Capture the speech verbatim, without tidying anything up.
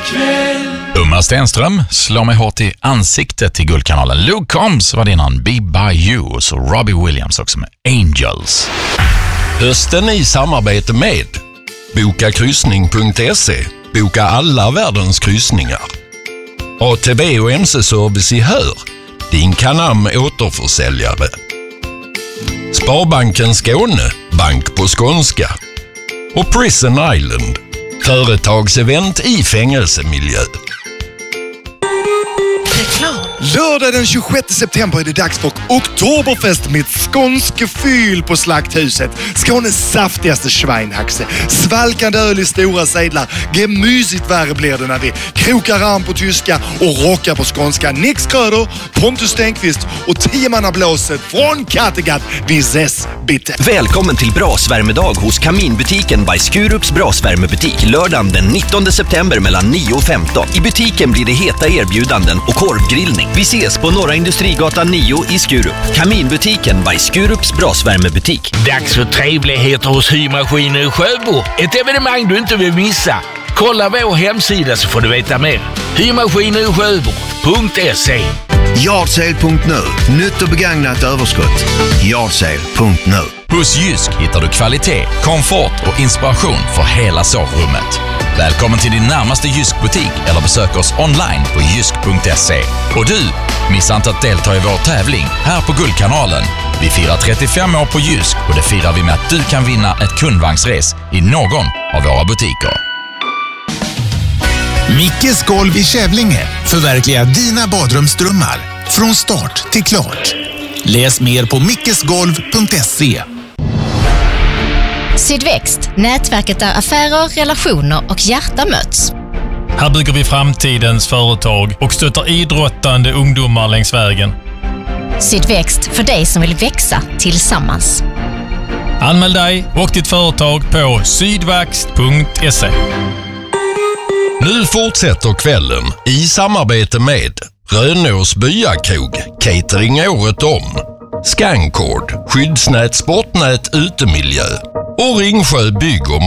ikväll. Umma Stenström slår mig hårt i ansiktet till Guldkanalen. Luke Combs var innan Be By You, så Robbie Williams också med Angels. Hösten i samarbete med boka kryssning punkt se. Boka alla världens kryssningar. A T B och M C-service i Hör. Din Canam återförsäljare. Sparbanken Skåne. Bank på skånska. Och Prison Island. Företagsevent i fängelsemiljö. Lördag den tjugosjätte september är det dags för Oktoberfest med ett skånske fyll på Slakthuset. Skånes saftigaste schweinhaxe. Svalkande öl i stora sedlar. Gemysigt värre blir det när vi krokar arm på tyska och rockar på skånska. Nix Kröder, Pontus Stenqvist och tiomannablåset från Kattegatt. Vi ses bitte. Välkommen till brasvärmedag hos Kaminbutiken by Skurups brasvärmebutik. Lördagen den nittonde september mellan nio och femton. I butiken blir det heta erbjudanden och korvgrillning. Vi ses på Norra Industrigatan nio i Skurup. Kaminbutiken by Skurups brasvärmebutik. Dags för trevligheter hos Hymaskiner i Sjöbo. Ett evenemang du inte vill missa. Kolla vår hemsida så får du veta mer. hymaskiner i sjöbo punkt se. Yardsale punkt nu. Nytt och begagnat överskott. Yardsale punkt nu. Hos Jysk hittar du kvalitet, komfort och inspiration för hela sovrummet. Välkommen till din närmaste Jysk-butik eller besök oss online på jysk punkt se. Och du, missa inte att delta i vår tävling här på Guldkanalen. Vi firar trettiofem år på Jysk och det firar vi med att du kan vinna ett kundvagnsres i någon av våra butiker. Mickes golv i Kävlinge förverkligar dina badrumsdrömmar från start till klart. Läs mer på mickesgolv punkt se. Sydväxt, nätverket där affärer, relationer och hjärta möts. Här bygger vi framtidens företag och stöttar idrottande ungdomar längs vägen. Sydväxt, för dig som vill växa tillsammans. Anmäl dig och ditt företag på sydväxt punkt se. Nu fortsätter kvällen i samarbete med Rönås Byakrog, catering året om. Scancord, skyddsnät, sportnät, utemiljö och Ringsjö bygg och